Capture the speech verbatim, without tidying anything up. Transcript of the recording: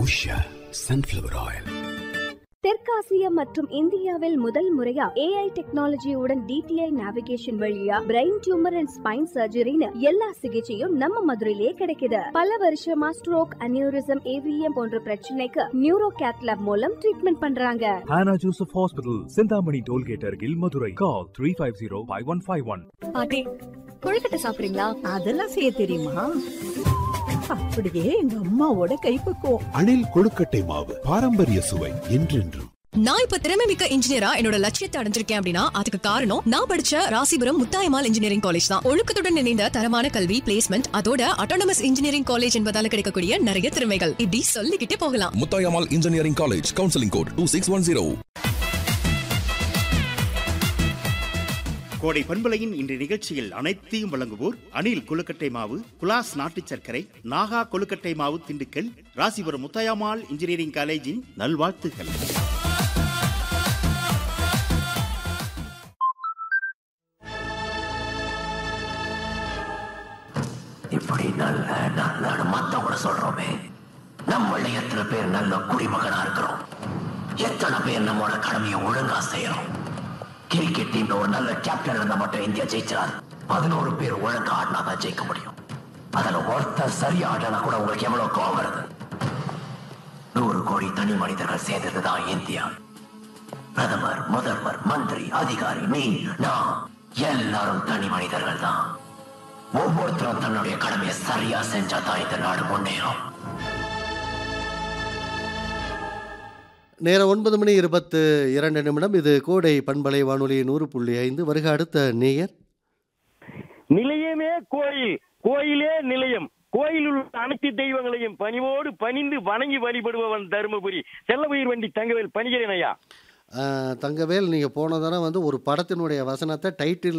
Usha sunflower oil. தெற்காசியா மற்றும் இந்தியாவில் முதல் முறையா ஏஐ டெக்னாலஜியுடன் டிடிஐ நேவிகேஷன் வழியா பிரெயின் டியூமர் அண்ட் ஸ்பைன் சர்ஜரின்னு எல்லா சிகிச்சையும் நம்ம மதுரையிலே கிடைக்குது. பல வருஷமா ஸ்ட்ரோக், அனியூரிசம், ஏவிஎம் போன்ற பிரச்சனைக்கு நியூரோ கேத்லாப் மூலம் ட்ரீட்மெண்ட் பண்றாங்க. Hannah Joseph Hospital, Sindhamani Tollgate அருகில் Madurai. Call three five zero five one five one. பாட்டி, கொழுக்கட்டை சாப்பிடுறீங்களா? அதெல்லாம் செய்ய தெரியுமா? அப்படியே எங்க அம்மாவோட கைப்பக்குவம். அணில் கொழுக்கட்டை மாவு, பாரம்பரிய சுவை என்றென்றும். நான் இப்ப திறமை மிக்க இன்ஜினியரா என்னோட லட்சியத்தை அடைஞ்சிருக்கேன் அப்படின்னா அதுக்கு காரணம் நான் படிச்ச ராசிபுரம் முத்தாயம்மாள் இன்ஜினியரிங் காலேஜ் தான். ஒழுக்கத்துடன் இணைந்த தரமான கல்வி, பிளேஸ்மெண்ட், அதோட அட்டானமஸ் இன்ஜினியரிங் காலேஜ் என்பதால கிடைக்கக்கூடிய நிறைய திறமைகள் இப்படி சொல்லிக்கிட்டே போகலாம். Muthayammal engineering college, counselling code two six one zero. கோடை பண்பலையின் இன்றைய நிகழ்ச்சியில் அனைத்தையும் வழங்குவோர் அணில் கொழுக்கட்டை மாவு, குலாஸ் நாட்டு சர்க்கரை, நாகா கொழுக்கட்டை மாவு, திண்டுக்கல், ராசிபுரம் முத்தாயம்மாள் இன்ஜினியரிங் காலேஜின் நல்வாழ்த்துகள். இப்படி நல்ல நல்ல மத்தவங்க சொல்றோமே, நம்ம எத்தனை பேர் நல்ல குடிமகனா இருக்கிறோம், எத்தனை பேர் நம்மளோட கடமையை ஒழுங்கா செய்யறோம். கிரிக்கெட் டீம்ல ஒரு நல்ல கேப்டன் இருந்தா மட்டும் இந்தியா ஜெயிச்சார். பதினோரு பேர் ஒழுங்கா ஆடினாதான் ஜெயிக்க முடியும். அதுல ஒருத்தர் சரியா ஆடினா கூட உங்களுக்கு எவ்வளவு கோவம் வருது. நூறு கோடி தனி மனிதர்கள் சேர்ந்ததுதான் இந்தியா. பிரதமர், முதல்வர், மந்திரி, அதிகாரி, நீ, நான் எல்லாரும் தனி மனிதர்கள் தான். ஒவ்வொருத்தரும் தன்னுடைய கடமையை சரியா செஞ்சாதான் இந்த நாடு முன்னேறும். நேரம் ஒன்பது மணி இருபத்து இரண்டு நிமிடம். இது கோடை பண்பலை வானொலி நூறு புள்ளி ஐந்து. வருக அடுத்த நேயர். நிலையமே கோயில், கோயிலே நிலையம். கோயிலில் உள்ள அனைத்து தெய்வங்களையும் பணிவோடு பணிந்து வணங்கி வழிபடுபவன் தருமபுரி செல்லபுயிர் வண்டி தங்கவேல். பணிகிறேன் ஐயா. தங்கவேல், நீங்கள் போன தடவை வந்து ஒரு படத்தினுடைய வசனத்தை டைட்டில்